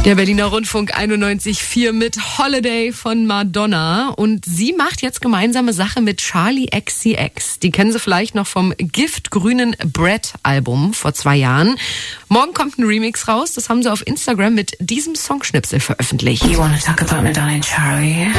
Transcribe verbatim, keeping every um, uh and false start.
Der Berliner Rundfunk einundneunzig Komma vier mit Holiday von Madonna. Und sie macht jetzt gemeinsame Sache mit Charli X C X. Die kennen Sie vielleicht noch vom giftgrünen Bread-Album vor zwei Jahren. Morgen kommt ein Remix raus. Das haben sie auf Instagram mit diesem Songschnipsel veröffentlicht. You wanna talk about Madonna and Charli?